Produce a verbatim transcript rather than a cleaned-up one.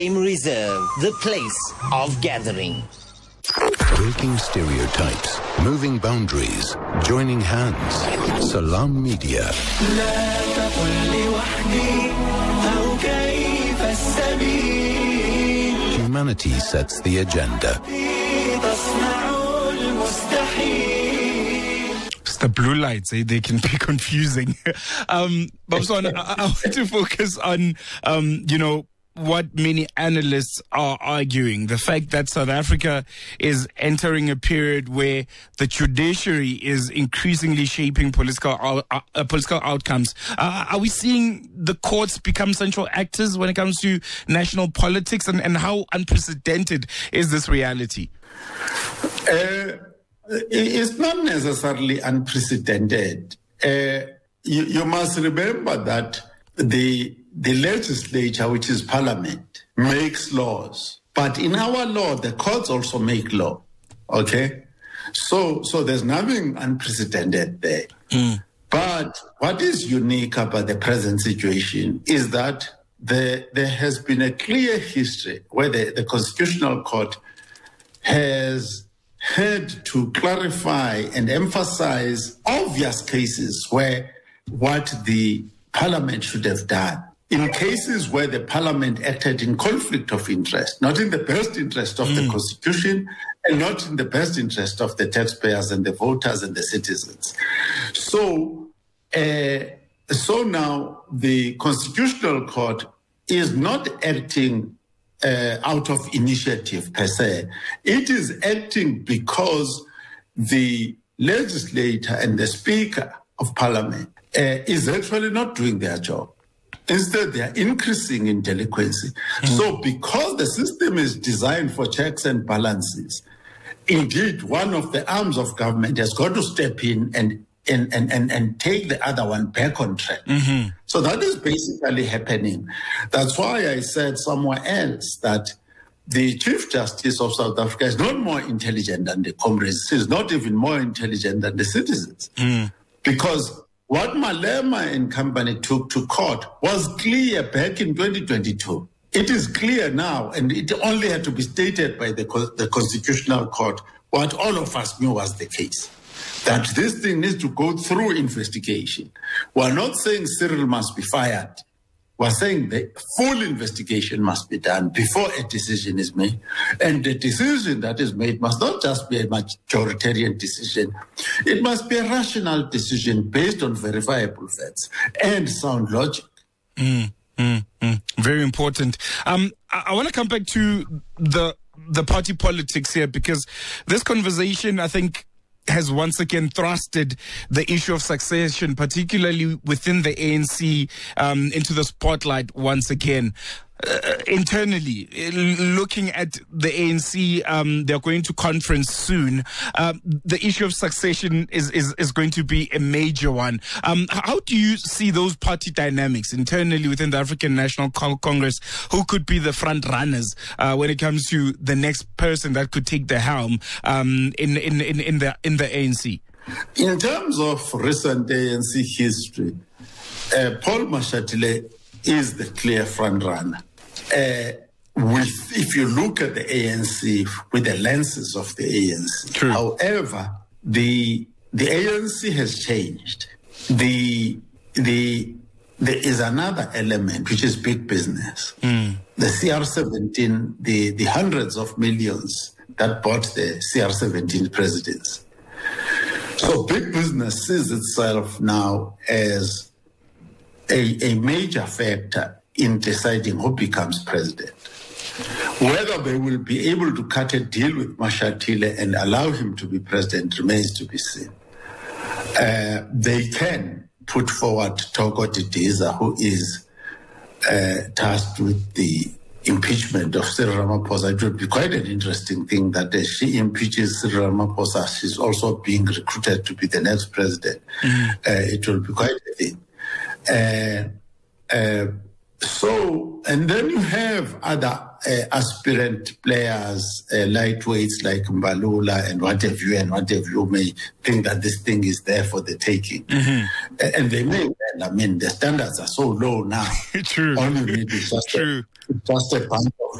Reserve, the place of gathering. Breaking stereotypes, moving boundaries, joining hands. Salam Media. Humanity sets the agenda. It's the blue lights, eh? They can be confusing. um, Babson, I, I want to focus on, um, you know, what many analysts are arguing, the fact that South Africa is entering a period where the judiciary is increasingly shaping political uh, uh, political outcomes. Uh, are we seeing the courts become central actors when it comes to national politics, and, and how unprecedented is this reality? Uh, it's not necessarily unprecedented. Uh, you, you must remember that the The legislature, which is parliament, makes laws. But in our law, the courts also make law. Okay? So so there's nothing unprecedented there. Mm. But what is unique about the present situation is that there, there has been a clear history where the, the Constitutional Court has had to clarify and emphasize obvious cases where what the parliament should have done. In cases where the parliament acted in conflict of interest, not in the best interest of mm. the constitution and not in the best interest of the taxpayers and the voters and the citizens. So, uh, so now the Constitutional Court is not acting uh, out of initiative per se. It is acting because the legislator and the Speaker of Parliament uh, is actually not doing their job. Instead, they are increasing in delinquency. Mm. So because the system is designed for checks and balances, indeed, one of the arms of government has got to step in and and, and, and, and take the other one back on track. Mm-hmm. So that is basically happening. That's why I said somewhere else that the Chief Justice of South Africa is not more intelligent than the comrades. He's not even more intelligent than the citizens. Mm. Because what Malema and company took to court was clear back in twenty twenty-two. It is clear now, and it only had to be stated by the, the Constitutional Court what all of us knew was the case, that this thing needs to go through investigation. We're not saying Cyril must be fired. We're saying the full investigation must be done before a decision is made. And the decision that is made must not just be a majoritarian decision. It must be a rational decision based on verifiable facts and sound logic. Mm, mm, mm. Very important. Um, I, I want to come back to the the party politics here, because this conversation, I think, has once again thrusted the issue of succession, particularly within the A N C, um, into the spotlight once again. Uh, internally, looking at the A N C, um, they're going to conference soon. Uh, the issue of succession is, is, is going to be a major one. Um, how do you see those party dynamics internally within the African National Congress? Who could be the front runners uh, when it comes to the next person that could take the helm um, in, in, in, in, the, in the A N C? In terms of recent A N C history, uh, Paul Mashatile is the clear front runner. Uh, with, if you look at the A N C with the lenses of the A N C. True. However, the the A N C has changed. The the there is another element which is big business. Mm. The C R seventeen, the the hundreds of millions that bought the C R seventeen presidents. So big business sees itself now as a, a major factor in deciding who becomes president. Whether they will be able to cut a deal with Mashatile and allow him to be president remains to be seen. Uh, they can put forward Thoko Didiza, who is uh, tasked with the impeachment of Cyril Ramaphosa. It would be quite an interesting thing that as she impeaches Cyril Ramaphosa, she's also being recruited to be the next president. Mm-hmm. Uh, it will be quite a thing. Uh, uh, So, and then you have other uh, aspirant players, uh, lightweights like Mbalula and what have you, and what have you may think that this thing is there for the taking. Mm-hmm. Uh, and they may, well, I mean, the standards are so low now. True. Only maybe just True. just a bunch of